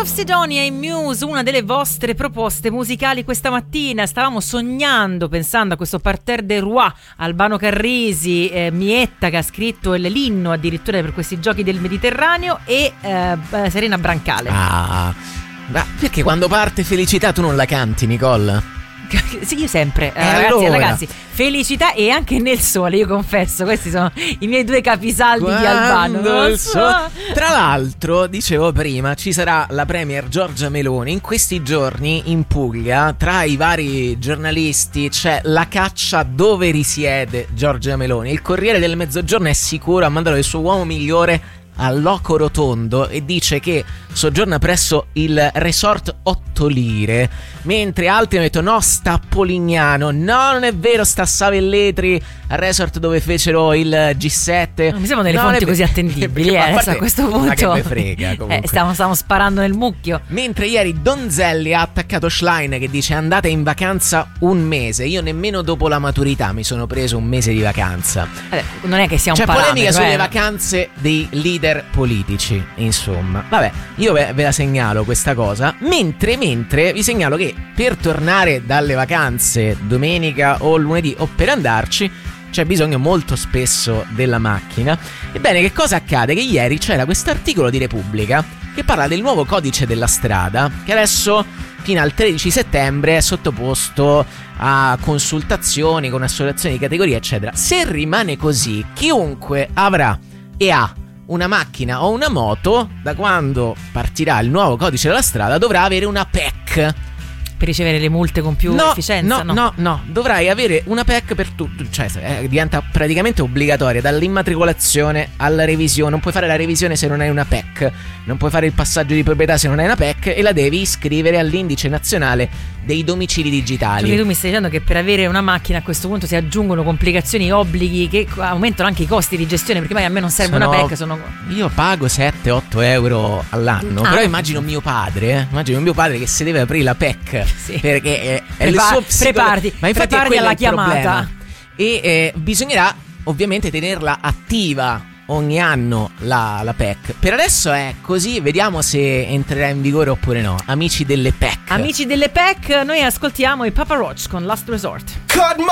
of Sidonia e Muse, una delle vostre proposte musicali questa mattina. Stavamo sognando, pensando a questo Parterre des Rois, Albano Carrisi, Mietta che ha scritto l'inno addirittura per questi giochi del Mediterraneo, e Serena Brancale. Ma perché quando parte Felicità tu non la canti, Nicole? Sì, io sempre, ragazzi, felicità e anche nel sole, io confesso, questi sono i miei due capisaldi di Albano. Tra l'altro, dicevo prima, ci sarà la premier Giorgia Meloni. In questi giorni in Puglia, tra i vari giornalisti, c'è la caccia dove risiede Giorgia Meloni. Il Corriere del Mezzogiorno è sicuro a mandare il suo uomo migliore al Loco Rotondo e dice che soggiorna presso il resort 8 Lire, mentre altri hanno detto no, sta a Polignano, no, non è vero, sta a Savelletri, al resort dove fecero il G7. Non mi sembrano delle fonti così attendibili, adesso a questo punto. Ma che me frega, comunque. Stiamo sparando nel mucchio. Mentre ieri Donzelli ha attaccato Schlein che dice andate in vacanza un mese. Io nemmeno dopo la maturità mi sono preso un mese di vacanza. Non è che sia un C'è parametro, polemica sulle vacanze dei leader politici, insomma. Vabbè, io ve la segnalo questa cosa. Mentre vi segnalo che per tornare dalle vacanze domenica o lunedì o per andarci c'è bisogno molto spesso della macchina. Ebbene, che cosa accade? Che ieri c'era quest'articolo di Repubblica che parla del nuovo codice della strada, che adesso fino al 13 settembre è sottoposto a consultazioni con associazioni di categoria, eccetera. Se rimane così, chiunque avrà e ha una macchina o una moto, da quando partirà il nuovo codice della strada, dovrà avere una PEC. Per ricevere le multe con più efficienza? No, dovrai avere una PEC per tutto, cioè diventa praticamente obbligatoria dall'immatricolazione alla revisione. Non puoi fare la revisione se non hai una PEC, non puoi fare il passaggio di proprietà se non hai una PEC, e la devi iscrivere all'indice nazionale dei domicili digitali. Quindi tu mi stai dicendo che per avere una macchina a questo punto si aggiungono complicazioni e obblighi che aumentano anche i costi di gestione, perché magari a me non serve una PEC. Io pago 7-8 euro all'anno, però immagino mio padre che se deve aprire la PEC, sì, perché è il suo preparati alla chiamata. E bisognerà ovviamente tenerla attiva ogni anno la PEC. Per adesso è così, vediamo se entrerà in vigore oppure no. Amici delle PEC, noi ascoltiamo i Papa Roach con Last Resort. Cut my